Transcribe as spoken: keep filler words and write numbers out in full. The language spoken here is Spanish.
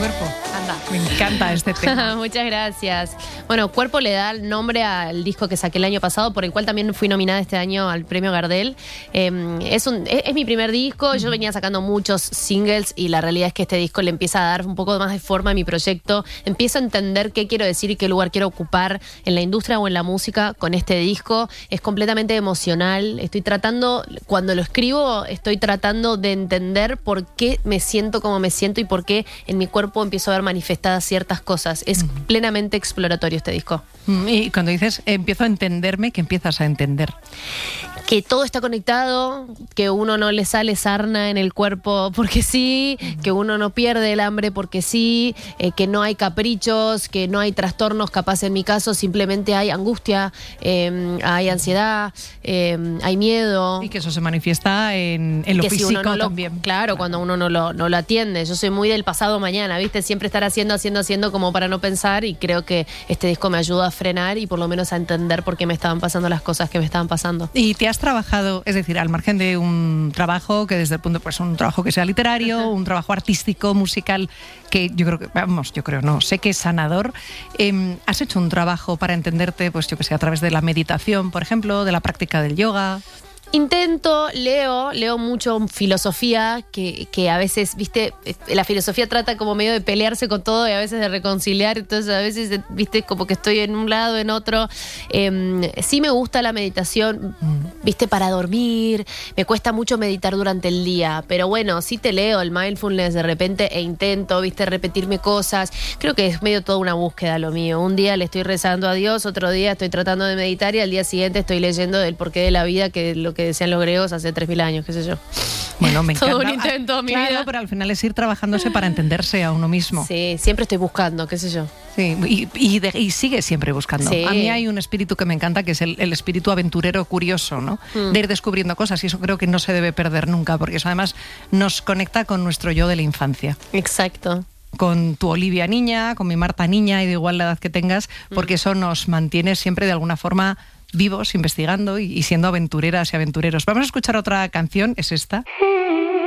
cuerpo. Anda, me encanta este tema. Muchas gracias. Bueno, Cuerpo le da el nombre al disco que saqué el año pasado, por el cual también fui nominada este año al premio Gardel. Eh, es, un, es, es mi primer disco, yo venía sacando muchos singles y la realidad es que este disco le empieza a dar un poco más de forma a mi proyecto. Empiezo a entender qué quiero decir y qué lugar quiero ocupar en la industria o en la música con este disco. Es completamente emocional. Estoy tratando, cuando lo escribo, estoy tratando de entender por qué me siento como me siento y por qué en mi cuerpo empiezo a ver manifestadas ciertas cosas. Es uh-huh. plenamente exploratorio este disco. Y cuando dices empiezo a entenderme, ¿qué empiezas a entender? Que todo está conectado, que uno no le sale sarna en el cuerpo porque sí, uh-huh. que uno no pierde el hambre porque sí, eh, que no hay caprichos, que no hay trastornos, capaz en mi caso simplemente hay angustia, eh, hay ansiedad, eh, hay miedo. Y que eso se manifiesta en, en lo que físico si uno no lo, también. Claro, claro, cuando uno no lo, no lo atiende. Yo soy muy del pasado mañana, ¿viste? Siempre estar haciendo, haciendo, haciendo como para no pensar, y creo que este disco me ayuda a frenar y por lo menos a entender por qué me estaban pasando las cosas que me estaban pasando. Y te has trabajado, es decir, al margen de un trabajo que desde el punto, pues un trabajo que sea literario, uh-huh. un trabajo artístico, musical, que yo creo que, vamos, yo creo, no, sé que es sanador. Eh, ¿Has hecho un trabajo para entenderte, pues yo que sé, a través de la meditación, por ejemplo, de la práctica del yoga? Intento, leo, leo mucho filosofía, que, que a veces, viste, la filosofía trata como medio de pelearse con todo y a veces de reconciliar, entonces a veces, viste, como que estoy en un lado, en otro. Eh, sí me gusta la meditación, viste, para dormir, me cuesta mucho meditar durante el día, pero bueno, sí te leo el mindfulness de repente e intento, viste, repetirme cosas. Creo que es medio toda una búsqueda lo mío. Un día le estoy rezando a Dios, otro día estoy tratando de meditar y al día siguiente estoy leyendo del porqué de la vida, que lo que que decían los griegos hace tres mil años, qué sé yo. Bueno, me encanta. Todo un intento, mi claro, vida. Pero al final es ir trabajándose para entenderse a uno mismo. Sí, siempre estoy buscando, qué sé yo. Sí, y, y, de, y sigue siempre buscando. Sí. A mí hay un espíritu que me encanta, que es el, el espíritu aventurero curioso, ¿no? Mm. De ir descubriendo cosas, y eso creo que no se debe perder nunca, porque eso además nos conecta con nuestro yo de la infancia. Exacto. Con tu Olivia niña, con mi Marta niña, y de igual la edad que tengas, porque mm. eso nos mantiene siempre de alguna forma vivos, investigando y, y siendo aventureras y aventureros. Vamos a escuchar otra canción, es esta.